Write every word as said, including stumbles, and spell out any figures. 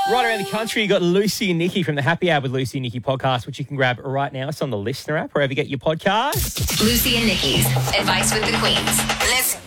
Right around the country, you got Lucy and Nikki from the Happy Hour with Lucy and Nikki podcast, which you can grab right now. It's on the Listener app, wherever you get your podcasts. Lucy and Nikki's Advice with the Queens. Let's